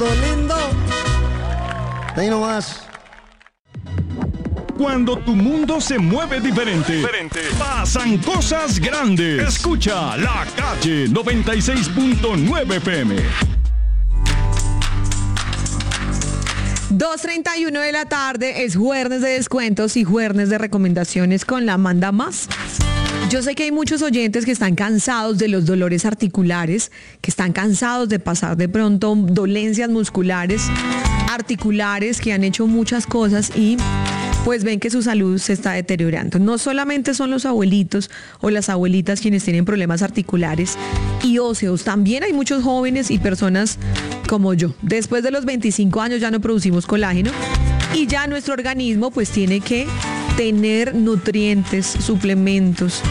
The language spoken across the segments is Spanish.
lindo. Ahí nomás. Cuando tu mundo se mueve diferente, pasan cosas grandes. Escucha La Calle 96.9 FM. 2:31 de la tarde, es jueves de descuentos y jueves de recomendaciones con la Manda Más. Yo sé que hay muchos oyentes que están cansados de los dolores articulares, que están cansados de pasar de pronto dolencias musculares, articulares, que han hecho muchas cosas y pues ven que su salud se está deteriorando. No solamente son los abuelitos o las abuelitas quienes tienen problemas articulares y óseos, también hay muchos jóvenes y personas como yo. Después de los 25 años ya no producimos colágeno y ya nuestro organismo pues tiene que tener nutrientes, suplementos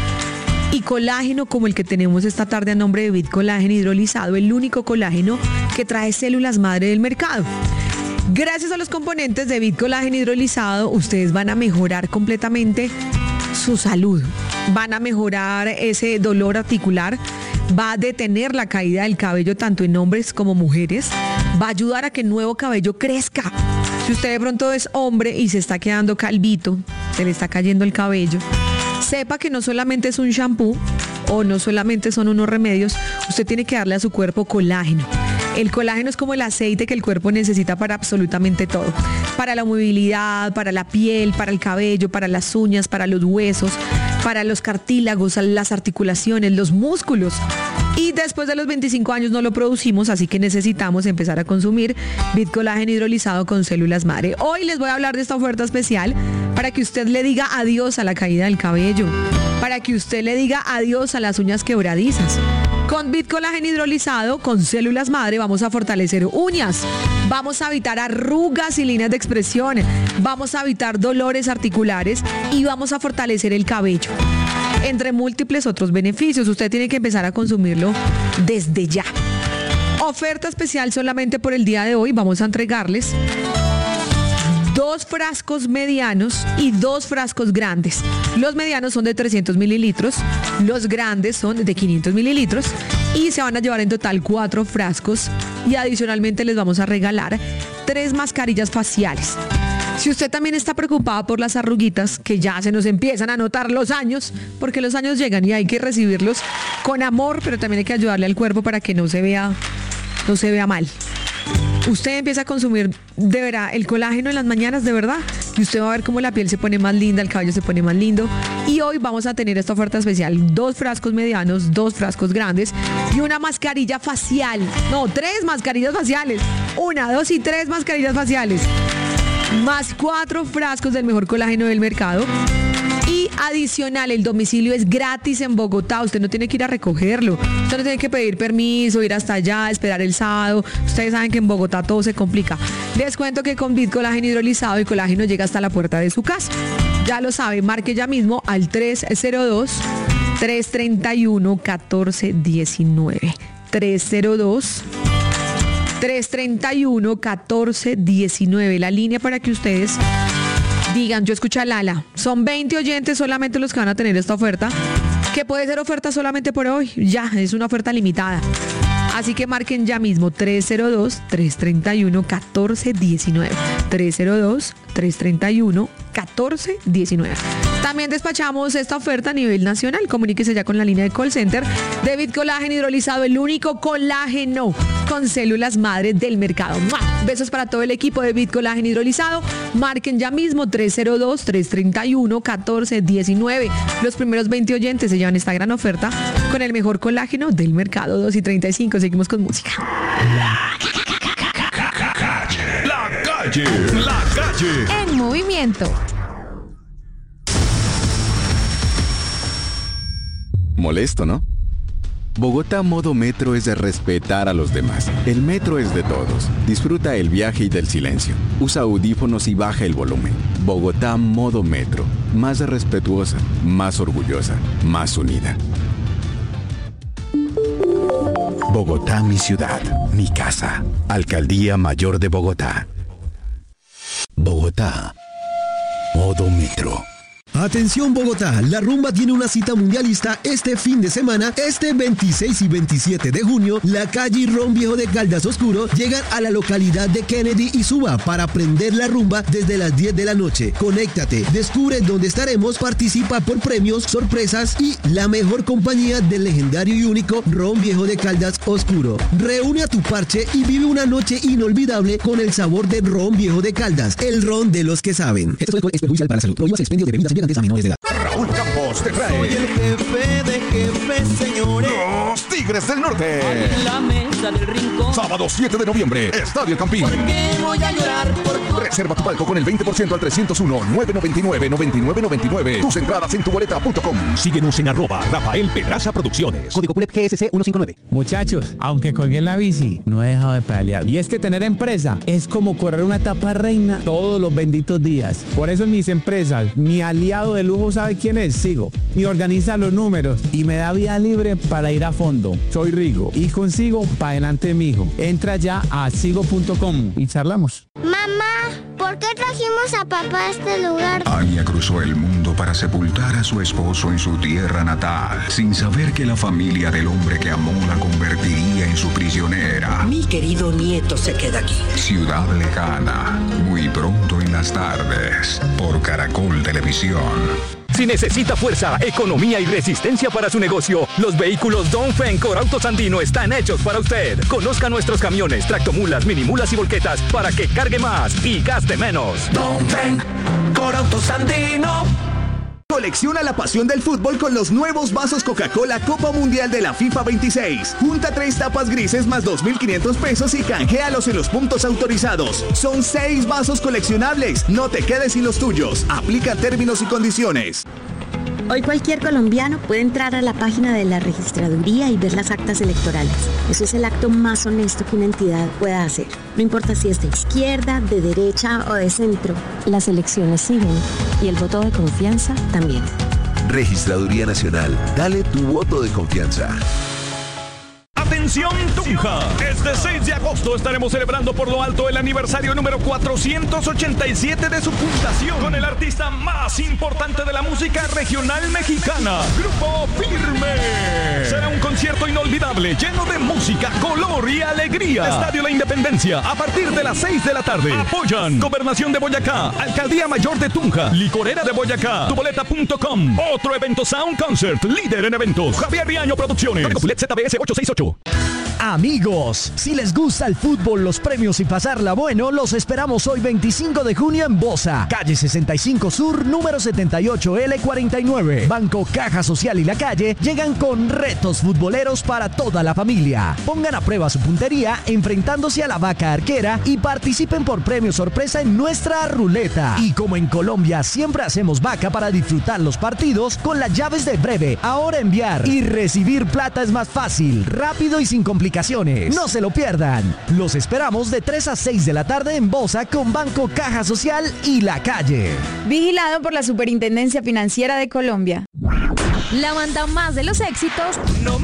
y colágeno como el que tenemos esta tarde a nombre de Bitcolágeno hidrolizado, el único colágeno que trae células madre del mercado. Gracias a los componentes de Bitcolágeno hidrolizado, ustedes van a mejorar completamente su salud. Van a mejorar ese dolor articular, va a detener la caída del cabello tanto en hombres como mujeres, va a ayudar a que el nuevo cabello crezca. Si usted de pronto es hombre y se está quedando calvito, se le está cayendo el cabello, sepa que no solamente es un shampoo o no solamente son unos remedios, usted tiene que darle a su cuerpo colágeno. El colágeno es como el aceite que el cuerpo necesita para absolutamente todo. Para la movilidad, para la piel, para el cabello, para las uñas, para los huesos, para los cartílagos, las articulaciones, los músculos. Y después de los 25 años no lo producimos, así que necesitamos empezar a consumir Bitcolágeno hidrolizado con células madre. Hoy les voy a hablar de esta oferta especial para que usted le diga adiós a la caída del cabello, para que usted le diga adiós a las uñas quebradizas. Con Bitcolágeno hidrolizado con células madre vamos a fortalecer uñas, vamos a evitar arrugas y líneas de expresión, vamos a evitar dolores articulares y vamos a fortalecer el cabello. Entre múltiples otros beneficios, usted tiene que empezar a consumirlo desde ya. Oferta especial solamente por el día de hoy, vamos a entregarles 2 frascos medianos y 2 frascos grandes. Los medianos son de 300 mililitros, los grandes son de 500 mililitros y se van a llevar en total 4 frascos y adicionalmente les vamos a regalar 3 mascarillas faciales. Si usted también está preocupada por las arruguitas, que ya se nos empiezan a notar los años, porque los años llegan y hay que recibirlos con amor, pero también hay que ayudarle al cuerpo para que no se vea mal. Usted empieza a consumir de verdad el colágeno en las mañanas, de verdad, y usted va a ver cómo la piel se pone más linda, el cabello se pone más lindo. Y hoy vamos a tener esta oferta especial, 2 frascos medianos, 2 frascos grandes y una mascarilla facial. No, 3 mascarillas faciales. 1, 2 y 3 mascarillas faciales. Más 4 frascos del mejor colágeno del mercado. Y adicional, el domicilio es gratis en Bogotá. Usted no tiene que ir a recogerlo. Usted no tiene que pedir permiso, ir hasta allá, esperar el sábado. Ustedes saben que en Bogotá todo se complica. Les cuento que con Bitcolágeno hidrolizado el colágeno llega hasta la puerta de su casa. Ya lo sabe, marque ya mismo al 302-331-1419. 302-331-1419. La línea para que ustedes digan, yo escucho a Lala. Son 20 oyentes solamente los que van a tener esta oferta, que puede ser oferta solamente por hoy. Ya, es una oferta limitada. Así que marquen ya mismo 302-331-1419. 302-331-1419. También despachamos esta oferta a nivel nacional. Comuníquese ya con la línea de call center de Bitcolágeno hidrolizado, el único colágeno con células madre del mercado. ¡Mua! Besos para todo el equipo de Bitcolágeno hidrolizado. Marquen ya mismo 302-331-1419. Los primeros 20 oyentes se llevan esta gran oferta con el mejor colágeno del mercado. 2:35. Seguimos con música. La calle. En movimiento. Molesto, ¿no? Bogotá Modo Metro es de respetar a los demás. El metro es de todos. Disfruta el viaje y del silencio. Usa audífonos y baja el volumen. Bogotá Modo Metro. Más respetuosa, más orgullosa, más unida. Bogotá, mi ciudad, mi casa. Alcaldía Mayor de Bogotá. Bogotá Modo Metro. Atención Bogotá, la rumba tiene una cita mundialista este fin de semana. Este 26 y 27 de junio, la calle Ron Viejo de Caldas Oscuro llegan a la localidad de Kennedy y Suba para prender la rumba desde las 10 de la noche. Conéctate, descubre dónde estaremos, participa por premios, sorpresas y la mejor compañía del legendario y único Ron Viejo de Caldas Oscuro. Reúne a tu parche y vive una noche inolvidable con el sabor de Ron Viejo de Caldas, el ron de los que saben. Esto es perjudicial para la salud. Prohíbas el expendio de bebidas embriagantes a menores de edad. Raúl Campos te trae. Soy el jefe de jefes, señores. Los Tigres del Norte. En la mesa del rincón. Sábado 7 de noviembre, Estadio El Campín. ¿Por qué voy a llorar por tu... Reserva tu palco con el 20% al 301-999-9999. Tus entradas en tuboleta.com. Síguenos en @Rafael Pedraza Producciones. Código PULEP GSC 159. Muchachos, aunque colgué en la bici, no he dejado de pedalear. Y es que tener empresa es como correr una etapa reina todos los benditos días. Por eso en mis empresas, mi aliado de lujo, ¿sabe quién es? Sigo. Me organiza los números y me da vía libre para ir a fondo. Soy Rigo y consigo para adelante, mijo. Entra ya a sigo.com y charlamos. Mamá, ¿por qué trajimos a papá a este lugar? Anya cruzó el mundo para sepultar a su esposo en su tierra natal, sin saber que la familia del hombre que amó la convertiría en su prisionera. Mi querido nieto se queda aquí. Ciudad Lejana, muy pronto en las tardes, por Caracol Televisión. Si necesita fuerza, economía y resistencia para su negocio, los vehículos Dongfeng Corautos Andino están hechos para usted. Conozca nuestros camiones, tractomulas, minimulas y volquetas para que cargue más y gaste menos. Dongfeng Corautos Andino. Colecciona la pasión del fútbol con los nuevos vasos Coca-Cola Copa Mundial de la FIFA 26. Junta 3 tapas grises más 2.500 pesos y canjealos en los puntos autorizados. Son 6 vasos coleccionables. No te quedes sin los tuyos. Aplica términos y condiciones. Hoy cualquier colombiano puede entrar a la página de la registraduría y ver las actas electorales. Eso es el acto más honesto que una entidad pueda hacer. No importa si es de izquierda, de derecha o de centro. Las elecciones siguen y el voto de confianza también. Registraduría Nacional. Dale tu voto de confianza. ¡Atención Tunja! Este 6 de agosto estaremos celebrando por lo alto el aniversario número 487 de su fundación con el artista más importante de la música regional mexicana, Grupo Firme. Será un concierto inolvidable, lleno de música, color y alegría. Estadio La Independencia, a partir de las 6 de la tarde. Apoyan Gobernación de Boyacá, Alcaldía Mayor de Tunja, Licorera de Boyacá, tuboleta.com. Otro evento Sound Concert, líder en eventos, Javier Riaño Producciones. Código PULET ZBS 868. Amigos, si les gusta el fútbol, los premios y pasarla bueno, los esperamos hoy 25 de junio en Bosa, calle 65 Sur, número 78L49. Banco Caja Social y La Calle llegan con retos futboleros para toda la familia. Pongan a prueba su puntería enfrentándose a la vaca arquera y participen por premio sorpresa en nuestra ruleta. Y como en Colombia siempre hacemos vaca para disfrutar los partidos, con las llaves de Breve, ahora enviar y recibir plata es más fácil, rápido y sin complicaciones. No se lo pierdan. Los esperamos de 3 a 6 de la tarde en Bosa con Banco Caja Social y La Calle. Vigilado por la Superintendencia Financiera de Colombia. La banda más de los éxitos.